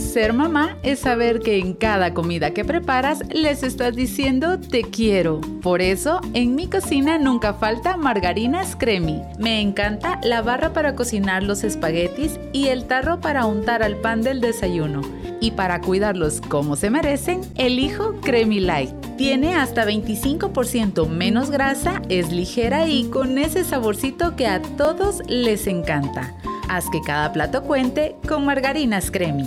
Ser mamá es saber que en cada comida que preparas les estás diciendo te quiero. Por eso, en mi cocina nunca falta margarinas Cremi. Me encanta la barra para cocinar los espaguetis y el tarro para untar al pan del desayuno. Y para cuidarlos como se merecen, elijo Cremi Light. Tiene hasta 25% menos grasa, es ligera y con ese saborcito que a todos les encanta. Haz que cada plato cuente con margarinas Cremi.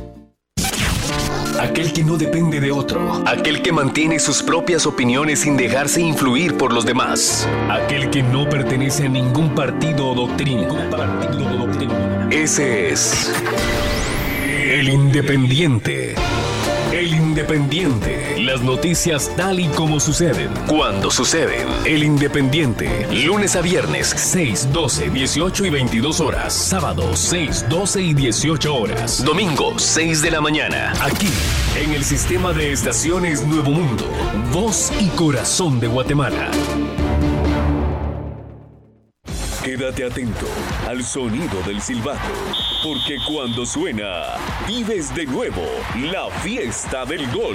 Aquel que no depende de otro. Aquel que mantiene sus propias opiniones sin dejarse influir por los demás. Aquel que no pertenece a ningún partido o doctrina. Ese es el Independiente. El Independiente. Las noticias tal y como suceden, cuando suceden. El Independiente. Lunes a viernes, 6, 12, 18 y 22 horas. Sábados, 6, 12 y 18 horas. Domingo, 6 de la mañana. Aquí, en el sistema de estaciones Nuevo Mundo. Voz y corazón de Guatemala. Quédate atento al sonido del silbato, porque cuando suena, vives de nuevo la fiesta del gol.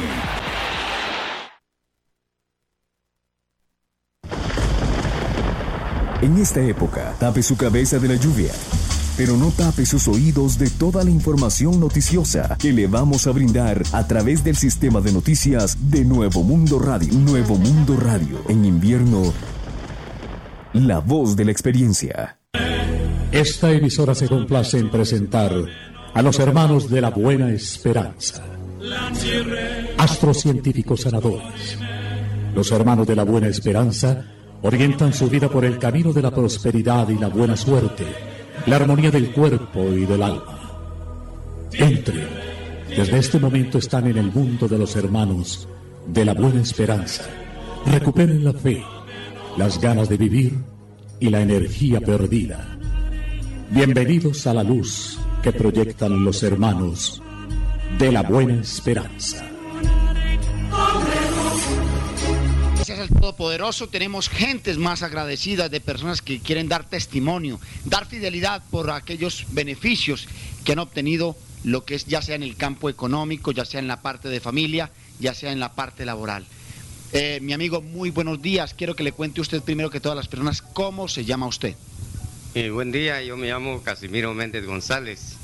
En esta época, tape su cabeza de la lluvia, pero no tape sus oídos de toda la información noticiosa que le vamos a brindar a través del sistema de noticias de Nuevo Mundo Radio. Nuevo Mundo Radio, en invierno, la voz de la experiencia. Esta emisora se complace en presentar a los hermanos de la Buena Esperanza, astrocientíficos sanadores. Los hermanos de la Buena Esperanza orientan su vida por el camino de la prosperidad y la buena suerte, la armonía del cuerpo y del alma. Entren, desde este momento están en el mundo de los hermanos de la Buena Esperanza. Recuperen la fe, las ganas de vivir y la energía perdida. Bienvenidos a la luz que proyectan los hermanos de la Buena Esperanza. Gracias al Todopoderoso tenemos gentes más agradecidas, de personas que quieren dar testimonio, dar fidelidad por aquellos beneficios que han obtenido, lo que es ya sea en el campo económico, ya sea en la parte de familia, ya sea en la parte laboral. Mi amigo, muy buenos días. Quiero que le cuente usted primero que todas las personas cómo se llama usted. Buen día, yo me llamo Casimiro Méndez González.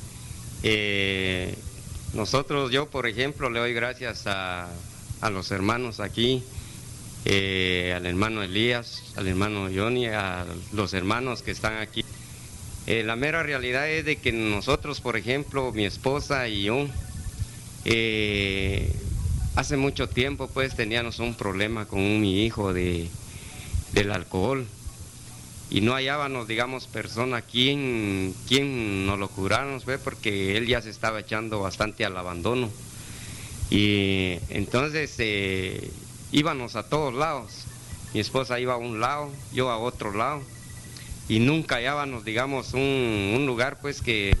Yo por ejemplo le doy gracias a los hermanos aquí, al hermano Elías, al hermano Johnny, a los hermanos que están aquí. La mera realidad es de que nosotros, por ejemplo, mi esposa y yo, hace mucho tiempo pues teníamos un problema con mi hijo del alcohol y no hallábamos, digamos, persona quien nos lo curáramos, pues, porque él ya se estaba echando bastante al abandono. Y entonces íbamos a todos lados. Mi esposa iba a un lado, yo a otro lado, y nunca hallábamos, digamos, un lugar pues que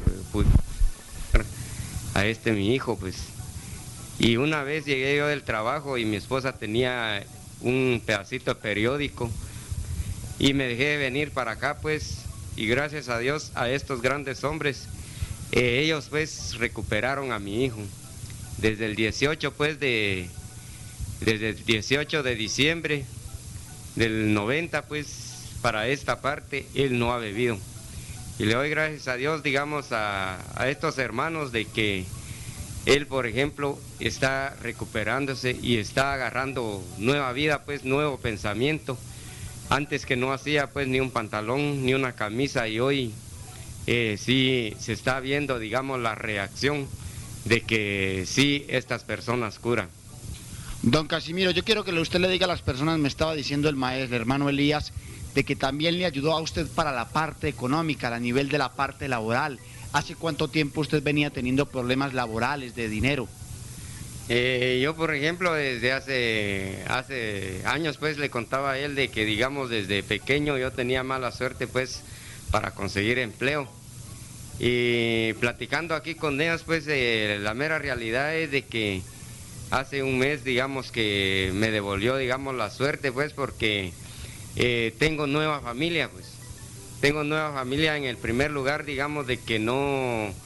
a mi hijo, pues. Y una vez llegué yo del trabajo y mi esposa tenía un pedacito de periódico y me dejé venir para acá, pues, y gracias a Dios, a estos grandes hombres, ellos pues recuperaron a mi hijo. Desde el 18 de diciembre del 90, pues, para esta parte, él no ha bebido. Y le doy gracias a Dios, digamos, a estos hermanos de que él, por ejemplo, está recuperándose y está agarrando nueva vida, pues, nuevo pensamiento. Antes que no hacía, pues, ni un pantalón, ni una camisa, y hoy sí se está viendo, digamos, la reacción de que sí estas personas curan. Don Casimiro, yo quiero que usted le diga a las personas, me estaba diciendo el hermano Elías, de que también le ayudó a usted para la parte económica, a nivel de la parte laboral. ¿Hace cuánto tiempo usted venía teniendo problemas laborales, de dinero? Yo, por ejemplo, desde hace años, pues, le contaba a él de que, digamos, desde pequeño yo tenía mala suerte, pues, para conseguir empleo. Y platicando aquí con ellos, pues, la mera realidad es de que hace un mes, digamos, que me devolvió, digamos, la suerte, pues, porque tengo nueva familia, pues. Tengo nueva familia en el primer lugar, digamos, de que no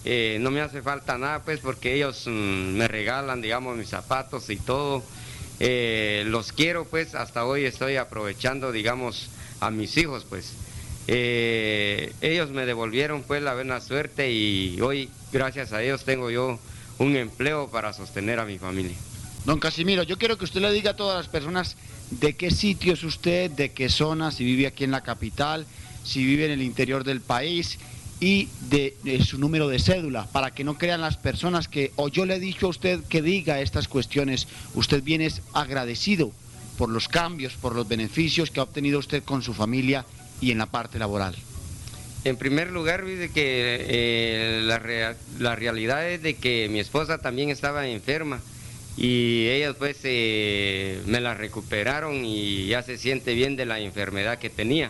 no me hace falta nada, pues, porque ellos me regalan, digamos, mis zapatos y todo. Los quiero, pues, hasta hoy estoy aprovechando, digamos, a mis hijos, pues. Ellos me devolvieron, pues, la buena suerte y hoy, gracias a ellos, tengo yo un empleo para sostener a mi familia. Don Casimiro, yo quiero que usted le diga a todas las personas de qué sitio es usted, de qué zona, si vive aquí en la capital, si vive en el interior del país y de su número de cédula, para que no crean las personas que, o yo le he dicho a usted que diga estas cuestiones, usted viene agradecido por los cambios, por los beneficios que ha obtenido usted con su familia y en la parte laboral. En primer lugar, dice que la realidad es de que mi esposa también estaba enferma y ellos pues me la recuperaron y ya se siente bien de la enfermedad que tenía.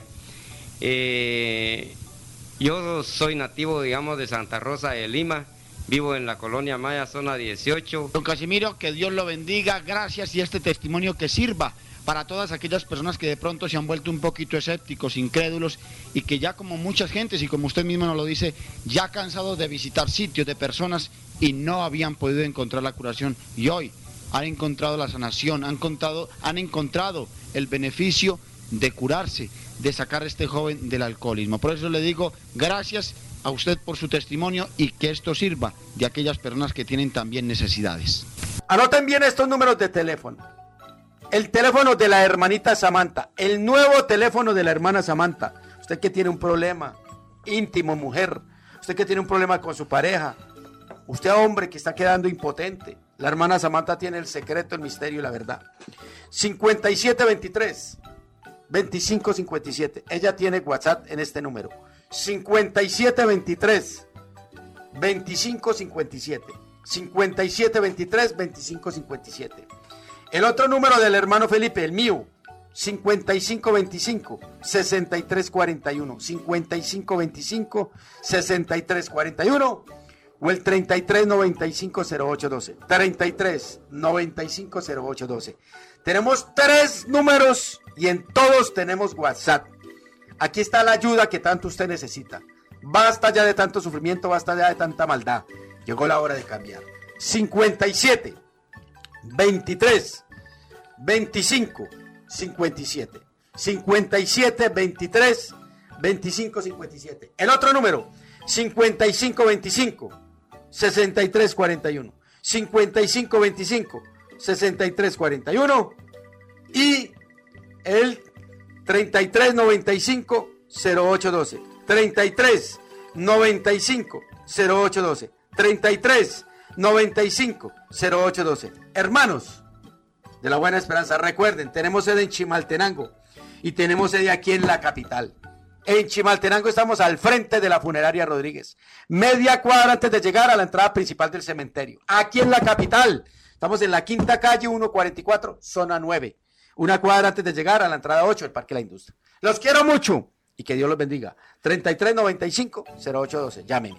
Yo soy nativo, digamos, de Santa Rosa de Lima, vivo en la Colonia Maya, zona 18. Don Casimiro, que Dios lo bendiga, gracias, y este testimonio que sirva para todas aquellas personas que de pronto se han vuelto un poquito escépticos, incrédulos, y que ya como muchas gentes, y como usted mismo nos lo dice, ya cansados de visitar sitios de personas y no habían podido encontrar la curación, y hoy han encontrado la sanación, han encontrado el beneficio de curarse, de sacar a este joven del alcoholismo. Por eso le digo, gracias a usted por su testimonio y que esto sirva de aquellas personas que tienen también necesidades. Anoten bien estos números de teléfono. El teléfono de la hermanita Samantha, el nuevo teléfono de la hermana Samantha. Usted que tiene un problema íntimo, mujer, usted que tiene un problema con su pareja, usted hombre que está quedando impotente, la hermana Samantha tiene el secreto, el misterio y la verdad. 5723 2557. Ella tiene WhatsApp en este número. 5723 2557. 5723 2557. El otro número del hermano Felipe, el mío, 5525 6341. 5525 6341. O el 33950812. 33950812. Tenemos 3 números y en todos tenemos WhatsApp. Aquí está la ayuda que tanto usted necesita. Basta ya de tanto sufrimiento, basta ya de tanta maldad. Llegó la hora de cambiar. 57 23 25 57. 57 23 25 57. El otro número, 55 25 63 41. 55 25 63 41. Y el 33 95 0812. 33 95 0812. 33 95 0812. Hermanos de la Buena Esperanza, recuerden, tenemos sede en Chimaltenango y tenemos sede aquí en la capital. En Chimaltenango estamos al frente de la funeraria Rodríguez, media cuadra antes de llegar a la entrada principal del cementerio. Aquí en la capital estamos en la quinta calle 144, zona 9, una cuadra antes de llegar a la entrada 8 del Parque La Industria. Los quiero mucho y que Dios los bendiga. 33 95 0812, llámenme.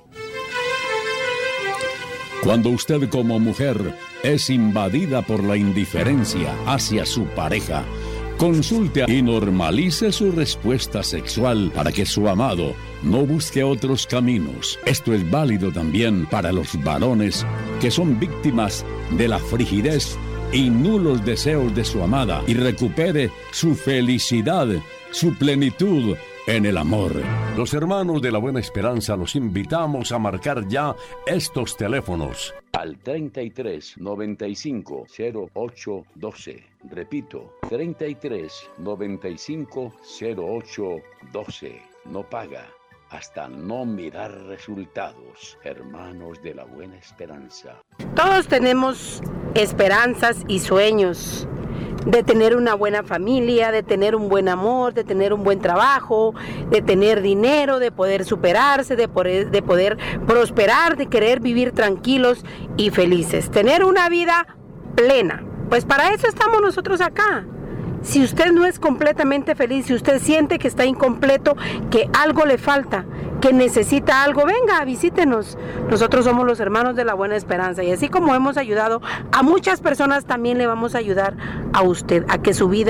Cuando usted como mujer es invadida por la indiferencia hacia su pareja, consulte y normalice su respuesta sexual para que su amado no busque otros caminos. Esto es válido también para los varones que son víctimas de la frigidez y nulos deseos de su amada y recupere su felicidad, su plenitud en el amor. Los hermanos de la Buena Esperanza los invitamos a marcar ya estos teléfonos. Al 33 95 08 12. Repito, 33 95 08 12. No paga hasta no mirar resultados. Hermanos de la Buena Esperanza. Todos tenemos esperanzas y sueños de tener una buena familia, de tener un buen amor, de tener un buen trabajo, de tener dinero, de poder superarse, de poder prosperar, de querer vivir tranquilos y felices, tener una vida plena. Pues para eso estamos nosotros acá. Si usted no es completamente feliz, si usted siente que está incompleto, que algo le falta, que necesita algo, venga, visítenos. Nosotros somos los hermanos de la Buena Esperanza y así como hemos ayudado a muchas personas, también le vamos a ayudar a usted a que su vida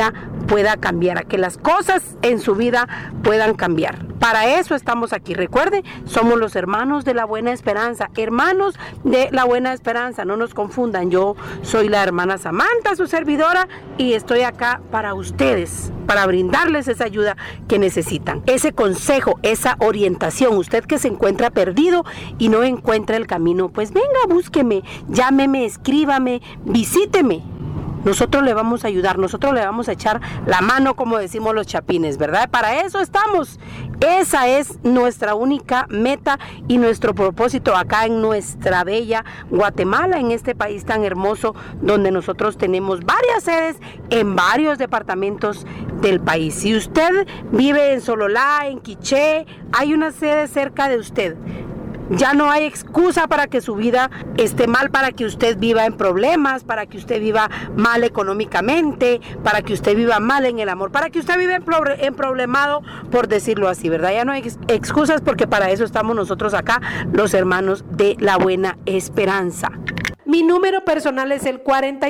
pueda cambiar, a que las cosas en su vida puedan cambiar. Para eso estamos aquí. Recuerde, somos los hermanos de la Buena Esperanza, hermanos de la Buena Esperanza, no nos confundan. Yo soy la hermana Samantha, su servidora, y estoy acá para ustedes, para brindarles esa ayuda que necesitan, ese consejo, esa orientación. Usted que se encuentra perdido y no encuentra el camino, pues venga, búsqueme, llámeme, escríbame, visíteme. Nosotros le vamos a ayudar, nosotros le vamos a echar la mano, como decimos los chapines, ¿verdad? Para eso estamos. Esa es nuestra única meta y nuestro propósito acá en nuestra bella Guatemala, en este país tan hermoso, donde nosotros tenemos varias sedes en varios departamentos del país. Si usted vive en Sololá, en Quiché, hay una sede cerca de usted. Ya no hay excusa para que su vida esté mal, para que usted viva en problemas, para que usted viva mal económicamente, para que usted viva mal en el amor, para que usted viva en problemado, por decirlo así, ¿verdad? Ya no hay excusas, porque para eso estamos nosotros acá, los hermanos de la Buena Esperanza. Mi número personal es el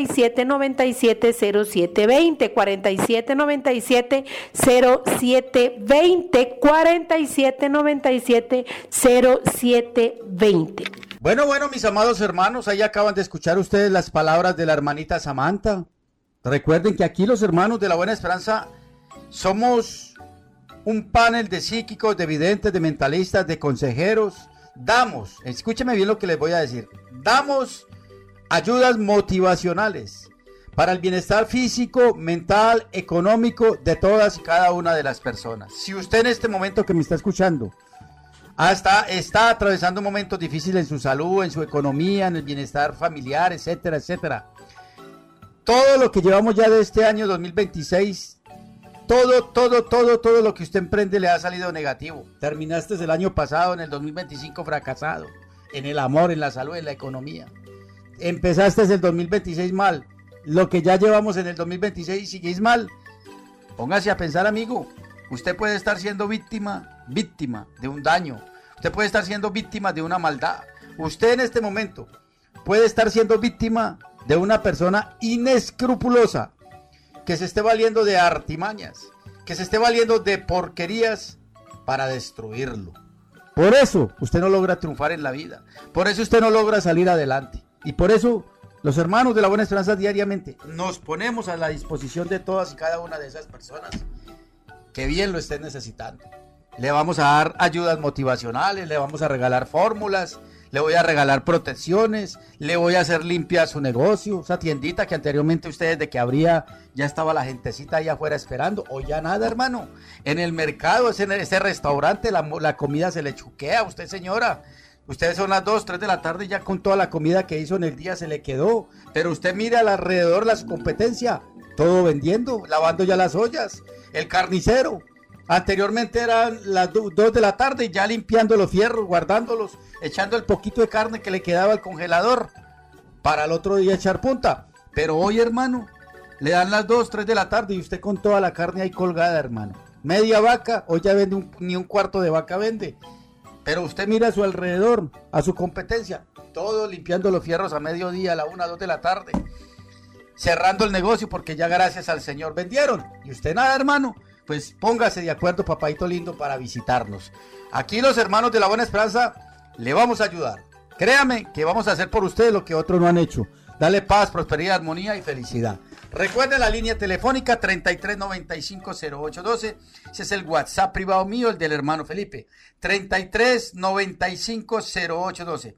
4797-0720, 4797-0720, 4797-0720. Bueno, mis amados hermanos, ahí acaban de escuchar ustedes las palabras de la hermanita Samantha. Recuerden que aquí los hermanos de la Buena Esperanza somos un panel de psíquicos, de videntes, de mentalistas, de consejeros. Damos, escúcheme bien lo que les voy a decir, damos ayudas motivacionales para el bienestar físico, mental, económico de todas y cada una de las personas. Si usted en este momento que me está escuchando está atravesando momentos difíciles en su salud, en su economía, en el bienestar familiar, etcétera, etcétera, todo lo que llevamos ya de este año 2026, todo lo que usted emprende le ha salido negativo. Terminaste el año pasado, en el 2025, fracasado, en el amor, en la salud, en la economía. Empezaste el 2026 mal, lo que ya llevamos en el 2026 y seguís mal. Póngase a pensar, amigo, usted puede estar siendo víctima de un daño, usted puede estar siendo víctima de una maldad, usted en este momento puede estar siendo víctima de una persona inescrupulosa, que se esté valiendo de artimañas, que se esté valiendo de porquerías para destruirlo. Por eso usted no logra triunfar en la vida, por eso usted no logra salir adelante. Y por eso los hermanos de la Buena Esperanza diariamente nos ponemos a la disposición de todas y cada una de esas personas que bien lo estén necesitando. Le vamos a dar ayudas motivacionales, le vamos a regalar fórmulas, le voy a regalar protecciones, le voy a hacer limpia su negocio, esa tiendita que anteriormente ustedes de que abría ya estaba la gentecita ahí afuera esperando, o ya nada, hermano. En el mercado, ese restaurante, la comida se le chuquea a usted, señora. Ustedes son las 2, 3 de la tarde y ya con toda la comida que hizo en el día se le quedó. Pero usted mira alrededor la competencia, todo vendiendo, lavando ya las ollas. El carnicero, anteriormente eran las 2 de la tarde y ya limpiando los fierros, guardándolos, echando el poquito de carne que le quedaba al congelador para el otro día echar punta. Pero hoy, hermano, le dan las 2, 3 de la tarde y usted con toda la carne ahí colgada, hermano. Media vaca, hoy ya vende ni un cuarto de vaca vende. Pero usted mira a su alrededor, a su competencia, todos limpiando los fierros a mediodía, a la 1, 2 de la tarde, cerrando el negocio porque ya gracias al Señor vendieron. Y usted nada, hermano, pues póngase de acuerdo, papadito lindo, para visitarnos. Aquí los hermanos de la Buena Esperanza le vamos a ayudar. Créame que vamos a hacer por ustedes lo que otros no han hecho. Dale paz, prosperidad, armonía y felicidad. Recuerden la línea telefónica 33950812. Ese es el WhatsApp privado mío, el del hermano Felipe. 33950812.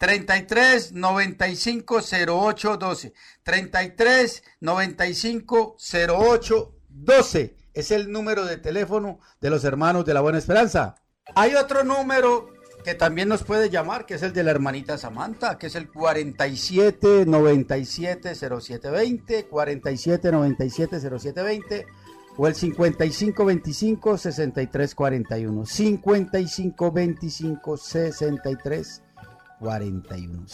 33950812. 33950812. Es el número de teléfono de los hermanos de la Buena Esperanza. Hay otro número que también nos puede llamar, que es el de la hermanita Samantha, que es el 4797-0720, 4797-0720, o el 5525-6341, 5525-6341,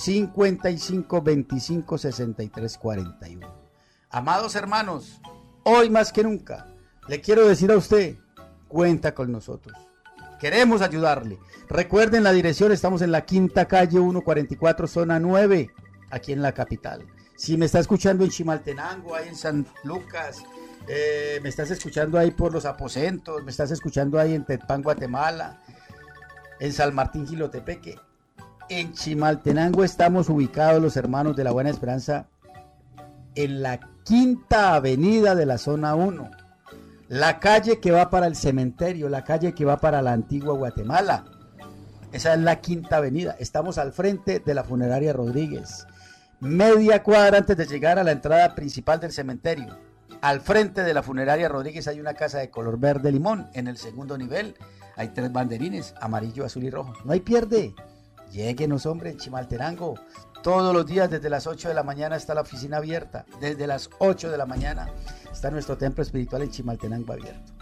5525-6341. Amados hermanos, hoy más que nunca, le quiero decir a usted, cuenta con nosotros. Queremos ayudarle. Recuerden la dirección, estamos en la Quinta Calle 144, zona 9, aquí en la capital. Si me está escuchando en Chimaltenango, ahí en San Lucas, Me estás escuchando ahí por Los Aposentos, me estás escuchando ahí en Tetpán, Guatemala, en San Martín, Jilotepeque. En Chimaltenango estamos ubicados los hermanos de la Buena Esperanza en la Quinta Avenida de la Zona 1. La calle que va para el cementerio, la calle que va para la antigua Guatemala. Esa es la Quinta Avenida. Estamos al frente de la funeraria Rodríguez. Media cuadra antes de llegar a la entrada principal del cementerio. Al frente de la funeraria Rodríguez hay una casa de color verde limón. En el segundo nivel hay 3 banderines, amarillo, azul y rojo. No hay pierde. Lléguenos, hombre, en Chimaltenango. Todos los días desde las 8 de la mañana está la oficina abierta. Desde las 8 de la mañana está nuestro templo espiritual en Chimaltenango abierto.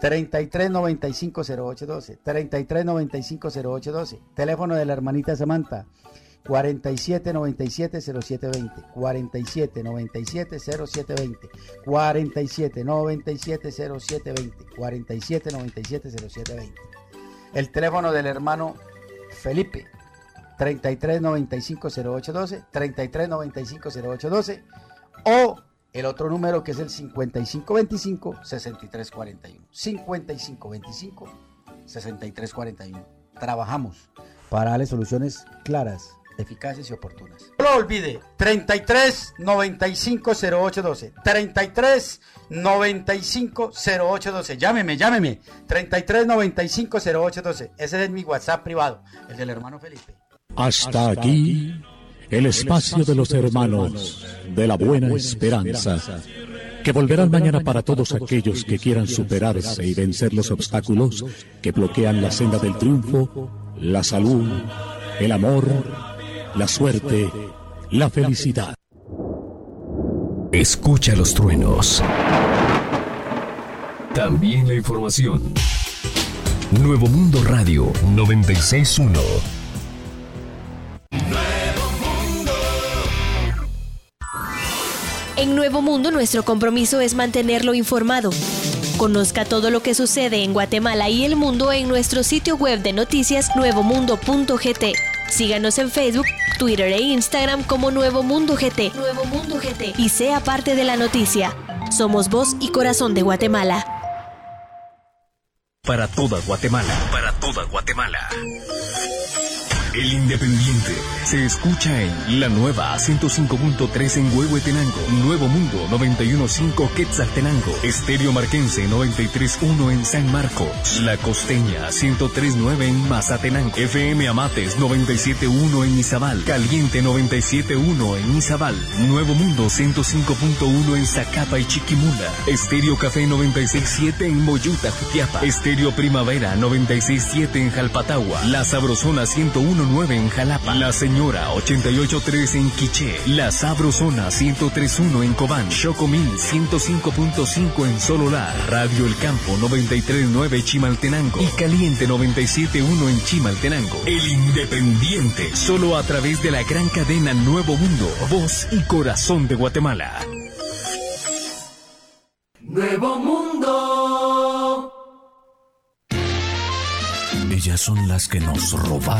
33950812, 33950812. Teléfono de la hermanita Samantha, 47970720, 47970720, 47970720, 47970720. El teléfono del hermano Felipe, 33950812, 33950812, o el otro número que es el 5525-6341, 5525-6341. Trabajamos para darle soluciones claras, eficaces y oportunas. No lo olvide, 33950812, 33950812. Llámeme, 33950812. Ese es mi WhatsApp privado, el del hermano Felipe. Hasta aquí el espacio de los hermanos de la Buena Esperanza, que volverán mañana para todos aquellos que quieran superarse y vencer los obstáculos que bloquean la senda del triunfo, la salud, el amor, la suerte, la felicidad. Escucha los truenos. También la información. Nuevo Mundo Radio 96.1. En Nuevo Mundo, nuestro compromiso es mantenerlo informado. Conozca todo lo que sucede en Guatemala y el mundo en nuestro sitio web de noticias nuevomundo.gt. Síganos en Facebook, Twitter e Instagram como Nuevo Mundo GT. Nuevo Mundo GT. Y sea parte de la noticia. Somos voz y corazón de Guatemala. Para toda Guatemala. Para toda Guatemala. El Independiente se escucha en la nueva 105.3 en Huehuetenango, Nuevo Mundo 91.5 Quetzaltenango, Estéreo Marquense 93.1 en San Marcos, La Costeña 103.9 en Mazatenango, FM Amates 97.1 en Izabal, Caliente 97.1 en Izabal, Nuevo Mundo 105.1 en Zacapa y Chiquimula, Estéreo Café 96.7 en Moyuta, Jutiapa, Estéreo Primavera 96.7 en Jalpatagua, La Sabrosona 101.9 en Jalapa, La Señora 88.3 en Quiché, La Sabrosona 103.1 en Cobán, Chocomil 105.5 en Sololá, Radio El Campo 93.9 Chimaltenango y Caliente 97.1 en Chimaltenango. El Independiente, solo a través de la gran cadena Nuevo Mundo, voz y corazón de Guatemala. Nuevo Mundo. Ellas son las que nos robaron